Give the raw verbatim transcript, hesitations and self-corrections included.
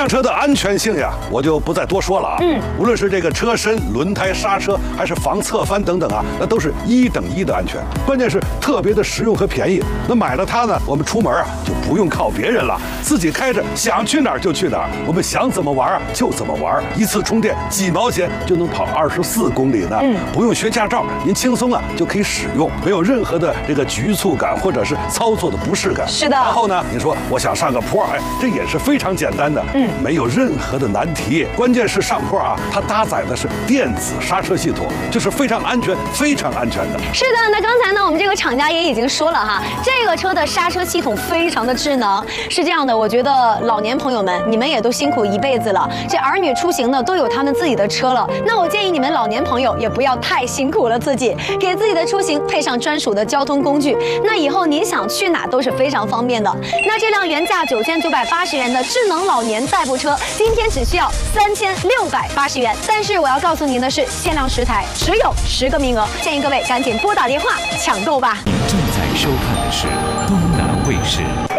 车的安全性呀，我就不再多说了啊。嗯，无论是这个车身、轮胎、刹车，还是防侧翻等等啊，那都是一等一的安全。关键是特别的实用和便宜。那买了它呢，我们出门啊就不用靠别人了，自己开着想去哪儿就去哪儿，我们想怎么玩啊就怎么玩，一次充电几毛钱就能跑二十四公里呢。嗯，不用学驾照，您轻松啊就可以使用，没有任何的这个局促感或者是操作的不适感。 是的。 然后呢，你说我想上个坡，哎，这也是非常简单的，嗯，没有任何的难题。关键是上坡啊，它搭载的是电子刹车系统，就是非常安全、非常安全的。 是的，那刚才呢，我们这个厂家也已经说了哈，这个车的刹车系统非常的智能。是这样的，我觉得老年朋友们，你们也都辛苦一辈子了，这儿女出行呢都有他们自己的车了，那我建议你们老年朋友也不要太辛苦了自己，给自己的出行配上专属的交通工具，那以后您想去哪都是非常方便的。那这辆原价九千九百八十元的智能老年代步车，今天只需要三千六百八十元。但是我要告诉您的是，限量十台，只有十个名额，建议各位赶紧拨打电话抢购吧。 您正在收看的是东南卫视。